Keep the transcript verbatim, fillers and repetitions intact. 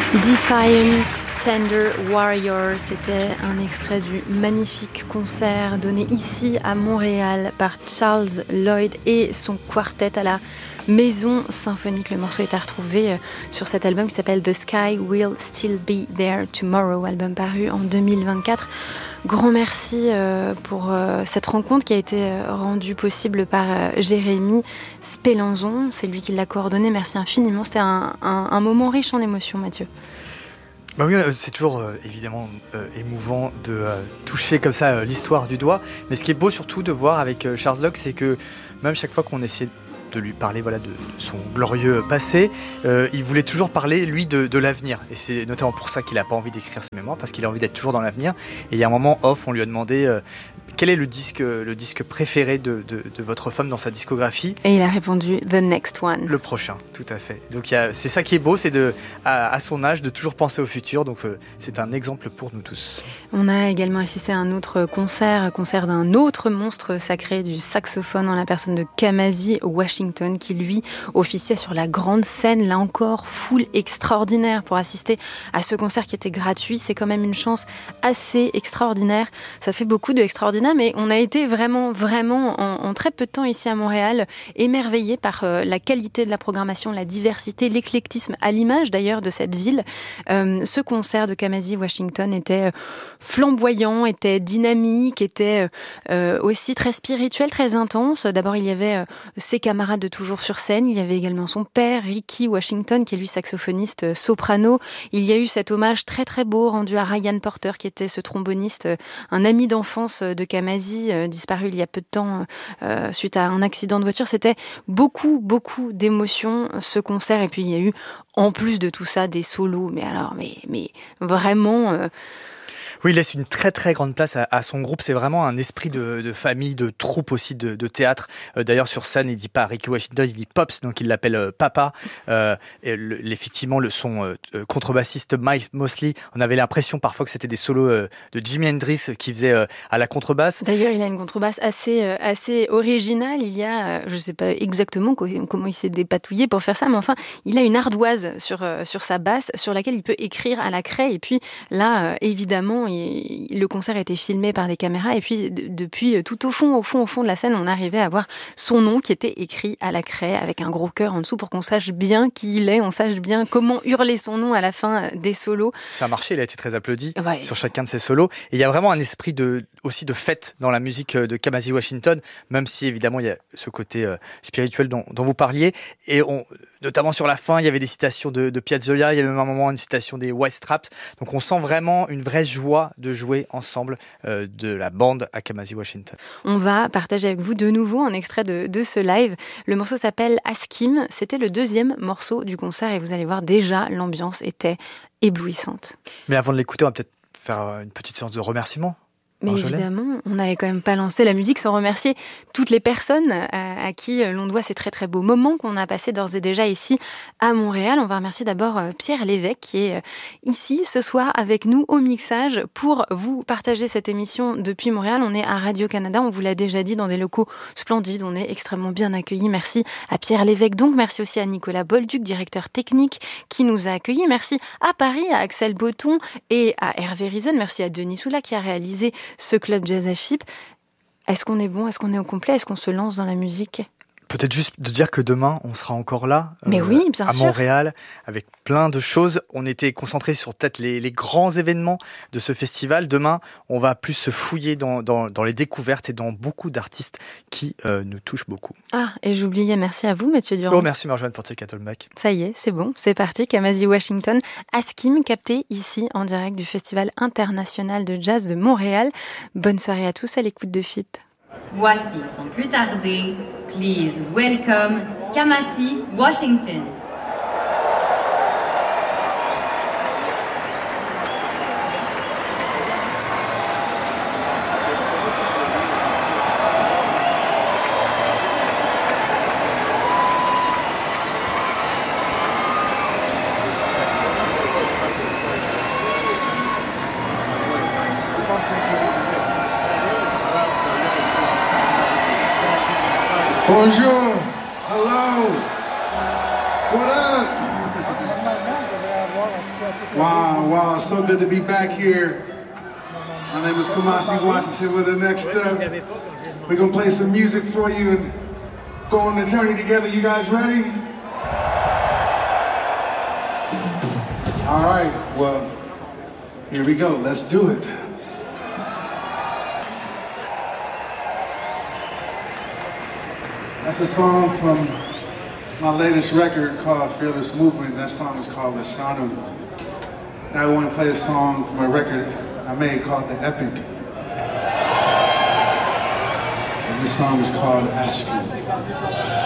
Defiant Tender Warrior, c'était un extrait du magnifique concert donné ici à Montréal par Charles Lloyd et son quartet à la Maison Symphonique. Le morceau est à retrouver sur cet album qui s'appelle The Sky Will Still Be There Tomorrow, album paru en deux mille vingt-quatre. Grand merci pour cette rencontre qui a été rendue possible par Jérémy Spélanzon. C'est lui qui l'a coordonné. Merci infiniment. C'était un, un, un moment riche en émotions, Mathieu. Bah oui, c'est toujours euh, évidemment euh, émouvant de euh, toucher comme ça euh, l'histoire du doigt. Mais ce qui est beau surtout de voir avec euh, Charles Lloyd, c'est que même chaque fois qu'on essayait de lui parler voilà, de, de son glorieux passé, euh, il voulait toujours parler, lui, de, de l'avenir. Et c'est notamment pour ça qu'il n'a pas envie d'écrire ses mémoires, parce qu'il a envie d'être toujours dans l'avenir. Et il y a un moment off, on lui a demandé euh, quel est le disque, le disque préféré de, de, de votre femme dans sa discographie. Et il a répondu « The Next One ». Le prochain, tout à fait. Donc il y a, c'est ça qui est beau, c'est de, à, à son âge de toujours penser au futur. Donc euh, c'est un exemple pour nous tous. On a également assisté à un autre concert, concert d'un autre monstre sacré du saxophone en la personne de Kamasi Washington, qui lui officiait sur la grande scène. Là encore, foule extraordinaire pour assister à ce concert qui était gratuit. C'est quand même une chance assez extraordinaire. Ça fait beaucoup de extraordinaire, mais on a été vraiment, vraiment, en, en très peu de temps ici à Montréal, émerveillés par euh, la qualité de la programmation, la diversité, l'éclectisme, à l'image d'ailleurs de cette ville. Euh, ce concert de Kamasi Washington était flamboyant, était dynamique, était euh, aussi très spirituel, très intense. D'abord, il y avait euh, ses camarades de toujours sur scène. Il y avait également son père, Ricky Washington, qui est lui saxophoniste euh, soprano. Il y a eu cet hommage très très beau rendu à Ryan Porter, qui était ce tromboniste, euh, un ami d'enfance de Kamasi, euh, disparu il y a peu de temps euh, suite à un accident de voiture. C'était beaucoup beaucoup d'émotions, ce concert. Et puis il y a eu, en plus de tout ça, des solos. Mais alors, mais, mais vraiment... Euh, Oui, il laisse une très très grande place à, à son groupe. C'est vraiment un esprit de, de famille, de troupe aussi, de, de théâtre. Euh, d'ailleurs, sur scène, il dit pas Ricky Washington, il dit Pops, donc il l'appelle euh, Papa. Euh, et le, effectivement, le son euh, contrebassiste Mike Mosley, on avait l'impression parfois que c'était des solos euh, de Jimi Hendrix qui faisait euh, à la contrebasse. D'ailleurs, il a une contrebasse assez euh, assez originale. Il y a, euh, je sais pas exactement comment il s'est dépatouillé pour faire ça, mais enfin, il a une ardoise sur euh, sur sa basse, sur laquelle il peut écrire à la craie. Et puis là, euh, évidemment, le concert a été filmé par des caméras et puis de, depuis tout au fond, au fond, au fond de la scène, on arrivait à voir son nom qui était écrit à la craie avec un gros cœur en dessous pour qu'on sache bien qui il est, on sache bien comment hurler son nom à la fin des solos. Ça a marché, il a été très applaudi ouais. sur chacun de ses solos. Et il y a vraiment un esprit de, aussi de fête dans la musique de Kamasi Washington, même si évidemment il y a ce côté euh, spirituel dont, dont vous parliez. Et on, notamment sur la fin, il y avait des citations de, de Piazzolla, il y avait même un moment une citation des White Stripes. Donc on sent vraiment une vraie joie de jouer ensemble euh, de la bande à Kamasi Washington. On va partager avec vous de nouveau un extrait de, de ce live. Le morceau s'appelle Askim. C'était le deuxième morceau du concert et vous allez voir, déjà l'ambiance était éblouissante. Mais avant de l'écouter, on va peut-être faire une petite séance de remerciements. Mais évidemment, on n'allait quand même pas lancer la musique sans remercier toutes les personnes à, à qui l'on doit ces très très beaux moments qu'on a passés d'ores et déjà ici à Montréal. On va remercier d'abord Pierre Lévesque qui est ici ce soir avec nous au mixage pour vous partager cette émission depuis Montréal. On est à Radio-Canada, on vous l'a déjà dit, dans des locaux splendides. On est extrêmement bien accueillis. Merci à Pierre Lévesque. Donc merci aussi à Nicolas Bolduc, directeur technique qui nous a accueillis. Merci à Paris, à Axel Botton et à Hervé Rison. Merci à Denis Soula qui a réalisé ce club Jazz à Chypre. Est-ce qu'on est bon? Est-ce qu'on est au complet? Est-ce qu'on se lance dans la musique? Peut-être juste de dire que demain, on sera encore là, Mais euh, oui, bien à sûr. Montréal, avec plein de choses. On était concentrés sur peut-être les, les grands événements de ce festival. Demain, on va plus se fouiller dans, dans, dans les découvertes et dans beaucoup d'artistes qui euh, nous touchent beaucoup. Ah, et j'oubliais, merci à vous, Mathieu Durand. Oh, merci Marjolaine pour tes Cattleback. Ça y est, c'est bon, c'est parti. Kamasi Washington, Askim, capté ici en direct du Festival international de jazz de Montréal. Bonne soirée à tous à l'écoute de F I P. Voici sans plus tarder, please welcome Kamasi Washington. Bonjour, hello, what up? Wow, wow, so good to be back here. My name is Kamasi Washington. With the next step, we're gonna play some music for you and go on the journey together. You guys ready? All right, well, here we go. Let's do it. That's a song from my latest record called Fearless Movement. That song is called Lashanu. Now I want to play a song from a record I made called The Epic. And this song is called Ask You.